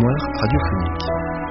mémoire radiophonique.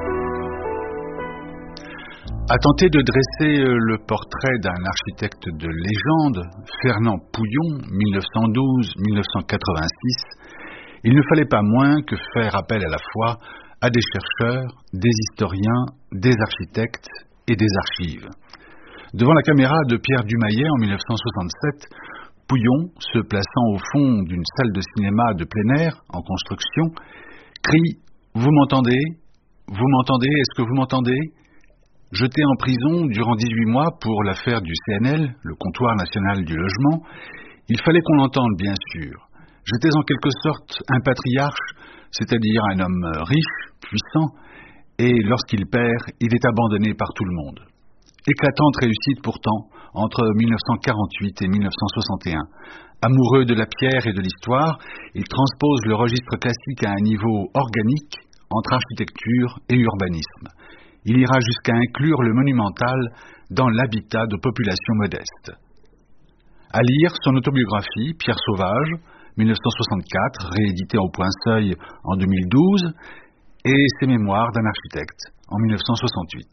A tenté de dresser le portrait d'un architecte de légende, Fernand Pouillon, 1912-1986, il ne fallait pas moins que faire appel à la fois à des chercheurs, des historiens, des architectes et des archives. Devant la caméra de Pierre Dumayet en 1967, Pouillon, se plaçant au fond d'une salle de cinéma de plein air en construction, crie « Vous m'entendez ? Vous m'entendez ? Est-ce que vous m'entendez ?» Jeté en prison durant 18 mois pour l'affaire du CNL, le comptoir national du logement, il fallait qu'on l'entende bien sûr. J'étais en quelque sorte un patriarche, c'est-à-dire un homme riche, puissant, et lorsqu'il perd, il est abandonné par tout le monde. Éclatante réussite pourtant entre 1948 et 1961. Amoureux de la pierre et de l'histoire, il transpose le registre classique à un niveau organique entre architecture et urbanisme. Il ira jusqu'à inclure le monumental dans l'habitat de populations modestes. À lire son autobiographie, Pierre Sauvage, 1964, réédité au Point Seuil en 2012, et ses mémoires d'un architecte, en 1968.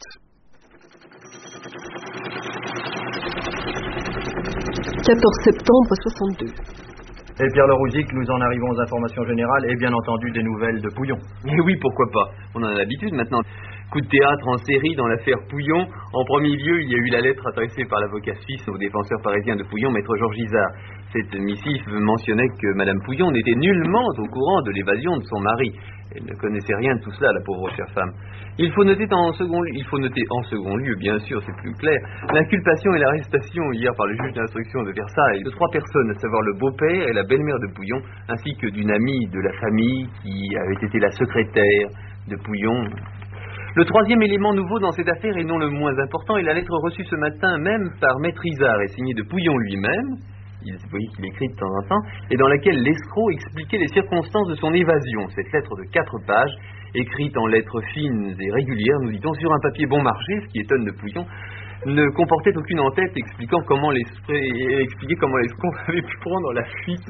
« 14 septembre 62. Et Pierre Lerouzic, nous en arrivons aux informations générales et bien entendu des nouvelles de Pouillon. Et oui, pourquoi pas. On en a l'habitude maintenant. Coup de théâtre en série dans l'affaire Pouillon. En premier lieu, il y a eu la lettre adressée par l'avocat suisse au défenseur parisien de Pouillon, maître Georges Isard. Cette missive mentionnait que Madame Pouillon n'était nullement au courant de l'évasion de son mari. Elle ne connaissait rien de tout cela, la pauvre chère femme. Il faut noter en second lieu, bien sûr, c'est plus clair, l'inculpation et l'arrestation hier par le juge d'instruction de Versailles de 3 personnes, à savoir le beau-père et la belle-mère de Pouillon, ainsi que d'une amie de la famille qui avait été la secrétaire de Pouillon. Le troisième élément nouveau dans cette affaire, et non le moins important, est la lettre reçue ce matin même par maître Isard et signée de Pouillon lui-même, vous voyez qu'il écrit de temps en temps, et dans laquelle l'escroc expliquait les circonstances de son évasion. Cette lettre de 4 pages, écrite en lettres fines et régulières, nous dit-on, sur un papier bon marché, ce qui étonne de Pouillon, ne comportait aucune en-tête expliquant comment l'escroc avait pu prendre la fuite.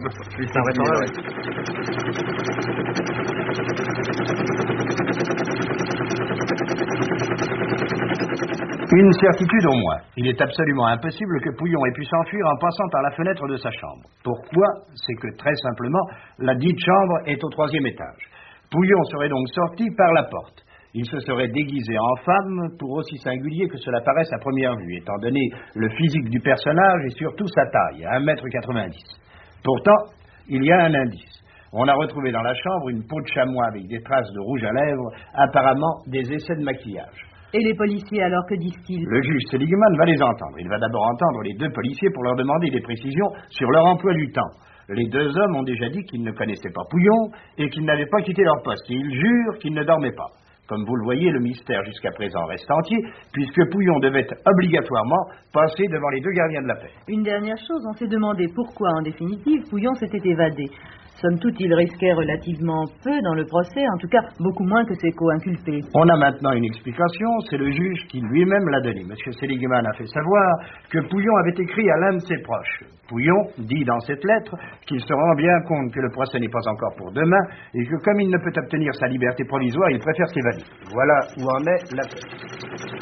Une certitude au moins. Il est absolument impossible que Pouillon ait pu s'enfuir en passant par la fenêtre de sa chambre. Pourquoi ? C'est que, très simplement, la dite chambre est au 3e étage. Pouillon serait donc sorti par la porte. Il se serait déguisé en femme, pour aussi singulier que cela paraisse à première vue, étant donné le physique du personnage et surtout sa taille, 1,90 m. Pourtant, il y a un indice. On a retrouvé dans la chambre une peau de chamois avec des traces de rouge à lèvres, apparemment des essais de maquillage. Et les policiers, alors, que disent-ils ? Le juge Seligman va les entendre. Il va d'abord entendre les 2 policiers pour leur demander des précisions sur leur emploi du temps. Les 2 hommes ont déjà dit qu'ils ne connaissaient pas Pouillon et qu'ils n'avaient pas quitté leur poste. Et ils jurent qu'ils ne dormaient pas. Comme vous le voyez, le mystère jusqu'à présent reste entier, puisque Pouillon devait obligatoirement passer devant les 2 gardiens de la paix. Une dernière chose, on s'est demandé pourquoi, en définitive, Pouillon s'était évadé. Somme toute, il risquait relativement peu dans le procès, en tout cas beaucoup moins que ses co-inculpés. On a maintenant une explication, c'est le juge qui lui-même l'a donnée. Monsieur Seligman a fait savoir que Pouillon avait écrit à l'un de ses proches. Pouillon dit dans cette lettre qu'il se rend bien compte que le procès n'est pas encore pour demain et que comme il ne peut obtenir sa liberté provisoire, il préfère s'évader. Voilà où en est l'affaire.